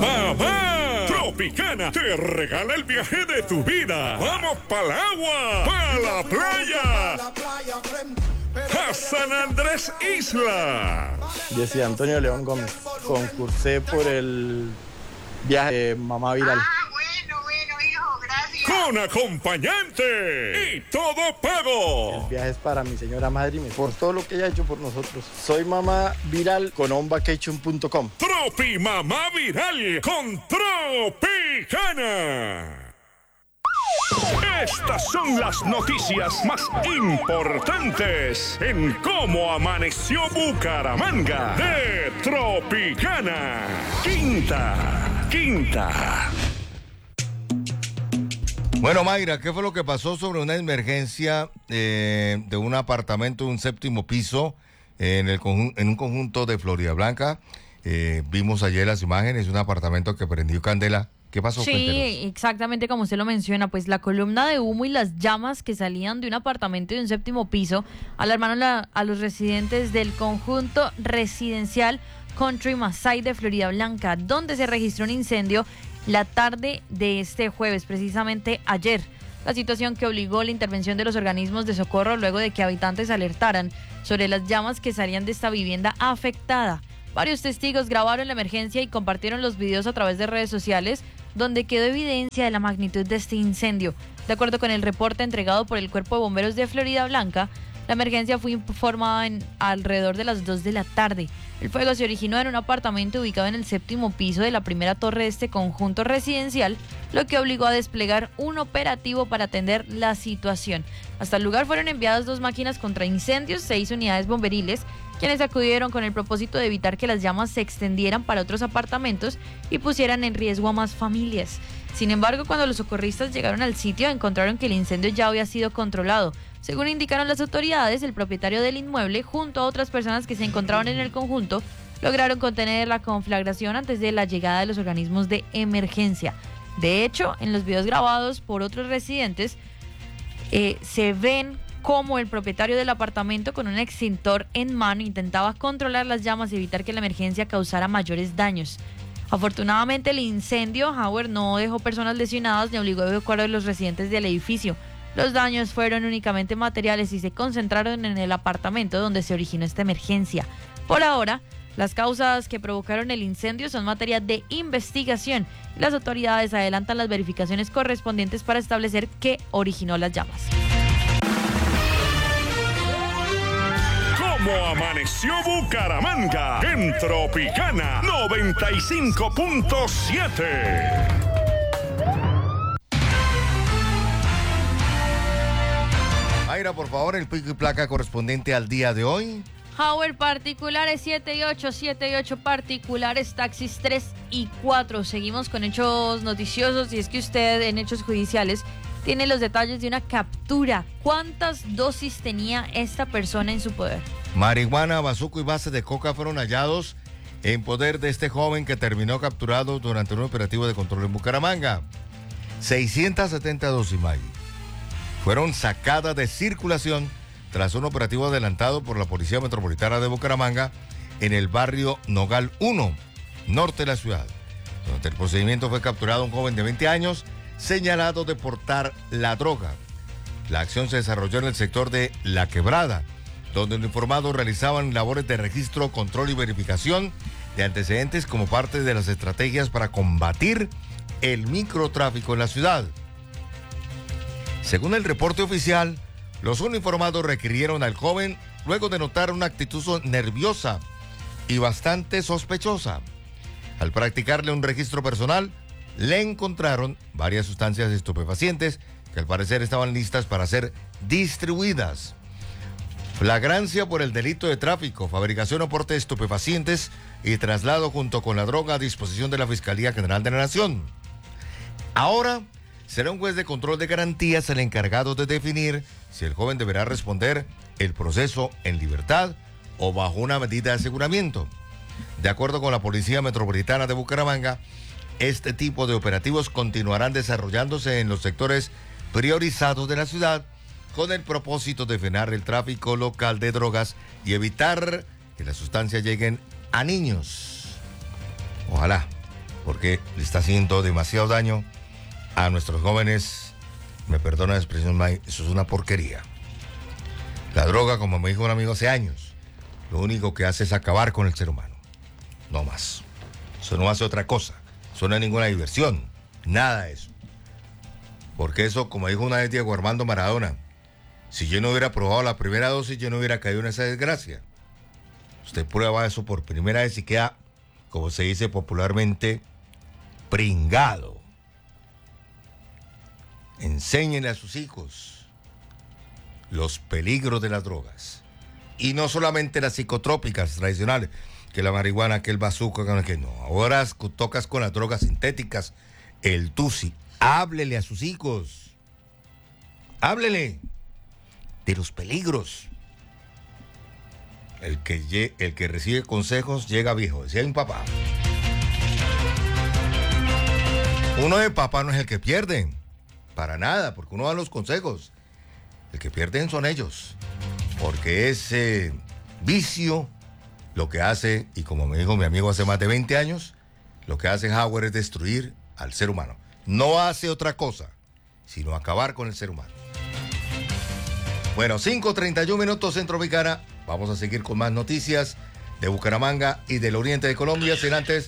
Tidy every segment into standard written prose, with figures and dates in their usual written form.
Mamá Tropicana te regala el viaje de tu vida. Vamos para el agua, para la playa, a San Andrés Isla. Yo soy Antonio León Gómez. Concursé por el viaje de Mamá Viral. Bueno, hijo, gracias. Con acompañante y todo pago. El viaje es para mi señora madre y por todo lo que ella ha hecho por nosotros. Soy Mamá Viral con onvacation.com. Tropi Mamá Viral con Tropicana. Estas son las noticias más importantes en cómo amaneció Bucaramanga de Tropicana. Quinta. Bueno, Mayra, ¿qué fue lo que pasó sobre una emergencia de un apartamento de un séptimo piso en un conjunto de Florida Blanca? Vimos ayer las imágenes, un apartamento que prendió candela. ¿Qué pasó? Sí, Cuéntenos. exactamente como usted lo menciona, pues la columna de humo y las llamas que salían de un apartamento de un séptimo piso alarmaron a los residentes del conjunto residencial Country Masai de Florida Blanca, donde se registró un incendio la tarde de este jueves, precisamente ayer. La situación que obligó a la intervención de los organismos de socorro luego de que habitantes alertaran sobre las llamas que salían de esta vivienda afectada. Varios testigos grabaron la emergencia y compartieron los videos a través de redes sociales, donde quedó evidencia de la magnitud de este incendio. De acuerdo con el reporte entregado por el Cuerpo de Bomberos de Florida Blanca, la emergencia fue informada alrededor de las 2 de la tarde. El fuego se originó en un apartamento ubicado en el séptimo piso de la primera torre de este conjunto residencial, lo que obligó a desplegar un operativo para atender la situación. Hasta el lugar fueron enviadas 2 máquinas contra incendios, 6 unidades bomberiles, quienes acudieron con el propósito de evitar que las llamas se extendieran para otros apartamentos y pusieran en riesgo a más familias. Sin embargo, cuando los socorristas llegaron al sitio, encontraron que el incendio ya había sido controlado. Según indicaron las autoridades, el propietario del inmueble, junto a otras personas que se encontraban en el conjunto, lograron contener la conflagración antes de la llegada de los organismos de emergencia. De hecho, en los videos grabados por otros residentes, se ven cómo el propietario del apartamento con un extintor en mano intentaba controlar las llamas y evitar que la emergencia causara mayores daños. Afortunadamente, el incendio, Howard, no dejó personas lesionadas ni obligó a evacuar a los residentes del edificio. Los daños fueron únicamente materiales y se concentraron en el apartamento donde se originó esta emergencia. Por ahora, las causas que provocaron el incendio son materia de investigación y las autoridades adelantan las verificaciones correspondientes para establecer qué originó las llamas. ¿Cómo amaneció Bucaramanga en Tropicana 95.7? Mayra, por favor, el pico y placa correspondiente al día de hoy. Howard, particulares 7 y 8, 7 y 8 particulares, taxis 3 y 4. Seguimos con hechos noticiosos y es que usted en hechos judiciales tiene los detalles de una captura. ¿Cuántas dosis tenía esta persona en su poder? Marihuana, bazuco y base de coca fueron hallados en poder de este joven que terminó capturado durante un operativo de control en Bucaramanga. 670 dosis, Maggie, fueron sacadas de circulación tras un operativo adelantado por la Policía Metropolitana de Bucaramanga en el barrio Nogal 1, norte de la ciudad. Durante el procedimiento fue capturado un joven de 20 años señalado de portar la droga. La acción se desarrolló en el sector de La Quebrada, donde los informados realizaban labores de registro, control y verificación de antecedentes como parte de las estrategias para combatir el microtráfico en la ciudad. Según el reporte oficial, los uniformados requirieron al joven luego de notar una actitud nerviosa y bastante sospechosa. Al practicarle un registro personal, le encontraron varias sustancias estupefacientes que al parecer estaban listas para ser distribuidas. Flagrancia por el delito de tráfico, fabricación o porte de estupefacientes y traslado junto con la droga a disposición de la Fiscalía General de la Nación. Ahora será un juez de control de garantías el encargado de definir si el joven deberá responder el proceso en libertad o bajo una medida de aseguramiento. De acuerdo con la Policía Metropolitana de Bucaramanga, este tipo de operativos continuarán desarrollándose en los sectores priorizados de la ciudad con el propósito de frenar el tráfico local de drogas y evitar que las sustancias lleguen a niños. Ojalá porque le está haciendo demasiado daño a nuestros jóvenes. Me perdona la expresión, May, eso es una porquería. La droga, como me dijo un amigo hace años, lo único que hace es acabar con el ser humano. No más. Eso no hace otra cosa. Eso no es ninguna diversión. Nada de eso. Porque eso, como dijo una vez Diego Armando Maradona, si yo no hubiera probado la primera dosis, yo no hubiera caído en esa desgracia. Usted prueba eso por primera vez y queda, como se dice popularmente, pringado. Enséñenle a sus hijos los peligros de las drogas. Y no solamente las psicotrópicas tradicionales, que la marihuana, que el bazooka, que no. Ahora tocas con las drogas sintéticas, el tusi. Háblele a sus hijos. Háblele de los peligros. El que recibe consejos llega viejo, decía mi papá. Uno de papá no es el que pierde, para nada, porque uno da los consejos. El que pierden son ellos, porque ese vicio lo que hace, y como me dijo mi amigo hace más de 20 años, lo que hace Howard es destruir al ser humano. No hace otra cosa, sino acabar con el ser humano. Bueno, 5:31 minutos Centro Vicana. Vamos a seguir con más noticias de Bucaramanga y del oriente de Colombia. Sin antes,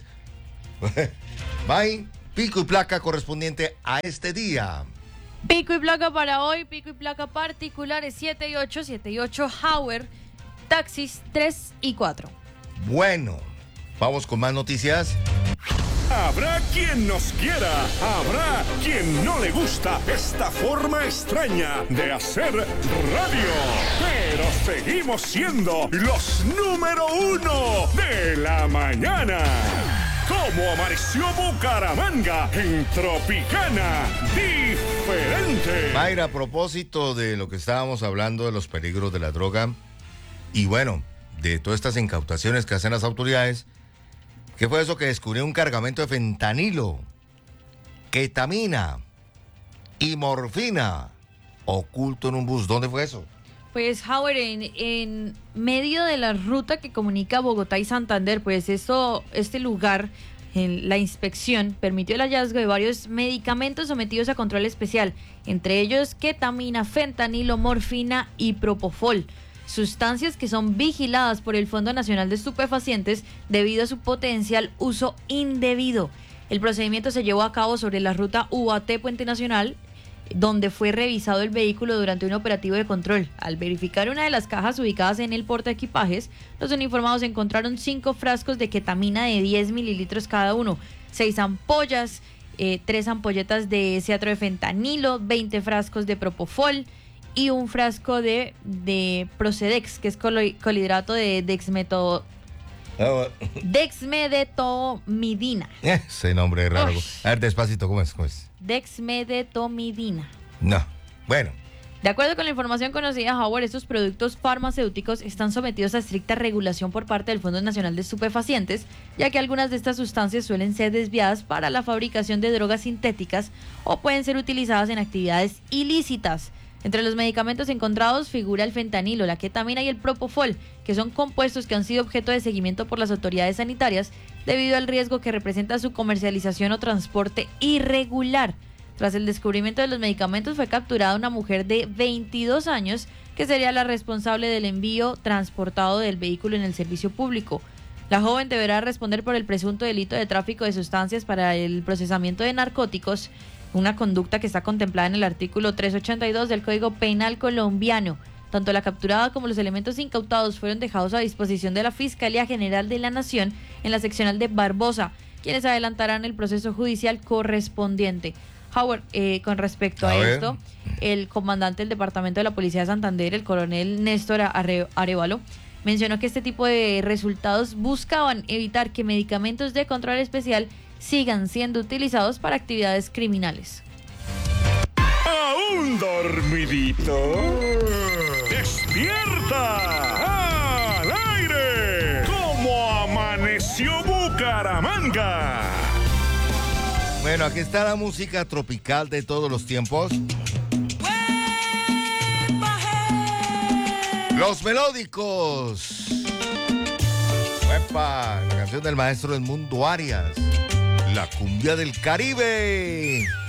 May, pico y placa correspondiente a este día. Pico y placa para hoy, pico y placa particulares 7 y 8, 7 y 8 Howard, taxis 3 y 4. Bueno, vamos con más noticias. Habrá quien nos quiera, habrá quien no le gusta esta forma extraña de hacer radio. Pero seguimos siendo los número 1 de la mañana. ¿Cómo amaneció Bucaramanga en Tropicana? Diferente. Mayra, a propósito de lo que estábamos hablando de los peligros de la droga y bueno, de todas estas incautaciones que hacen las autoridades, ¿qué fue eso que descubrió un cargamento de fentanilo, ketamina y morfina oculto en un bus? ¿Dónde fue eso? Pues Howard, en medio de la ruta que comunica Bogotá y Santander, pues este lugar, en la inspección, permitió el hallazgo de varios medicamentos sometidos a control especial, entre ellos ketamina, fentanilo, morfina y propofol, sustancias que son vigiladas por el Fondo Nacional de Estupefacientes debido a su potencial uso indebido. El procedimiento se llevó a cabo sobre la ruta UAT Puente Nacional, donde fue revisado el vehículo durante un operativo de control. Al verificar una de las cajas ubicadas en el portaequipajes, los uniformados encontraron 5 frascos de ketamina de 10 mililitros cada uno, 6 ampollas, 3 ampolletas de ciatro de fentanilo, 20 frascos de propofol y un frasco de Procedex, que es colhidrato de dexmedetomidina. Ese nombre es raro. A ver, despacito, ¿cómo es? Dexmedetomidina. No, bueno. De acuerdo con la información conocida, Howard, estos productos farmacéuticos están sometidos a estricta regulación por parte del Fondo Nacional de Estupefacientes, ya que algunas de estas sustancias suelen ser desviadas para la fabricación de drogas sintéticas o pueden ser utilizadas en actividades ilícitas. Entre los medicamentos encontrados figura el fentanilo, la ketamina y el propofol, que son compuestos que han sido objeto de seguimiento por las autoridades sanitarias debido al riesgo que representa su comercialización o transporte irregular. Tras el descubrimiento de los medicamentos fue capturada una mujer de 22 años que sería la responsable del envío transportado del vehículo en el servicio público. La joven deberá responder por el presunto delito de tráfico de sustancias para el procesamiento de narcóticos, una conducta que está contemplada en el artículo 382 del Código Penal colombiano. Tanto la capturada como los elementos incautados fueron dejados a disposición de la Fiscalía General de la Nación en la seccional de Barbosa, quienes adelantarán el proceso judicial correspondiente. Howard, con respecto a esto, el comandante del Departamento de la Policía de Santander, el coronel Néstor Arevalo, mencionó que este tipo de resultados buscaban evitar que medicamentos de control especial sigan siendo utilizados para actividades criminales. ¿Aún dormidito? ¡Despierta! ¡Al aire! ¿Cómo amaneció Bucaramanga? Bueno, aquí está la música tropical de todos los tiempos. Los melódicos. ¡Epa! La canción del maestro Edmundo Arias. la cumbia del Caribe.